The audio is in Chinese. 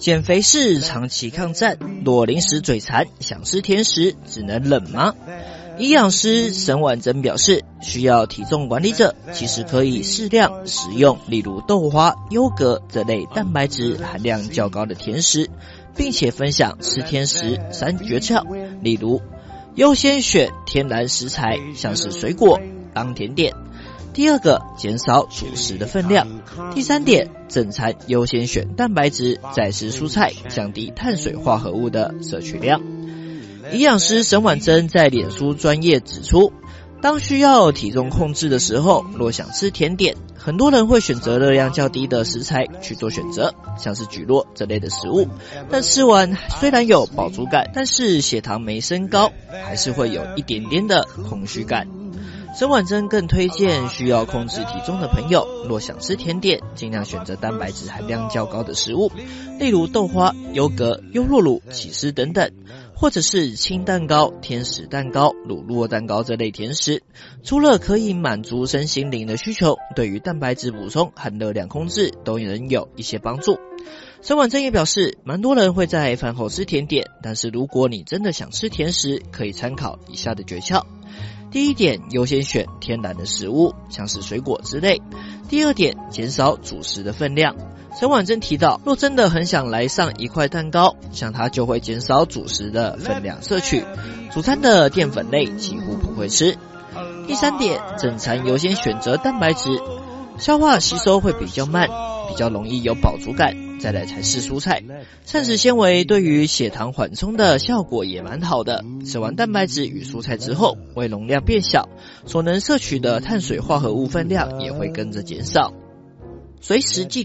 减肥是长期抗战，若临时嘴馋，想吃甜食只能忍吗？营养师沈婉珍表示，需要体重管理者其实可以适量食用，例如豆花、优格这类蛋白质含量较高的甜食，并且分享吃甜食3诀窍，例如优先选天然食材，像是水果当甜点。第二个，减少主食的分量。第3点，正餐优先选蛋白质，再吃蔬菜，降低碳水化合物的摄取量。营养师沈婉珍在脸书专页指出，当需要体重控制的时候，若想吃甜点，很多人会选择热量较低的食材去做选择，像是蒟蒻这类的食物，但吃完虽然有饱足感，但是血糖没升高，还是会有一点点的空虚感。沈婉珍更推荐需要控制体重的朋友，若想吃甜点，尽量选择蛋白质含量较高的食物，例如豆花、优格、优酪乳、起司等等，或者是轻蛋糕、天使蛋糕、乳酪蛋糕这类甜食。除了可以满足身心灵的需求，对于蛋白质补充和热量控制都能有一些帮助。沈婉珍也表示，蛮多人会在饭后吃甜点，但是如果你真的想吃甜食，可以参考以下的诀窍。第1点，优先选天然的食物，像是水果之类。第2点，减少主食的分量。沈婉珍提到，若真的很想来上一块蛋糕，像她就会减少主食的分量摄取，主餐的淀粉类几乎不会吃。第3点，正餐优先选择蛋白质，消化吸收会比较慢，比较容易有饱足感，再来才是蔬菜。膳食纤维对于血糖缓冲的效果也蛮好的，吃完蛋白质与蔬菜之后，胃容量变小，所能摄取的碳水化合物分量也会跟着减少。随时记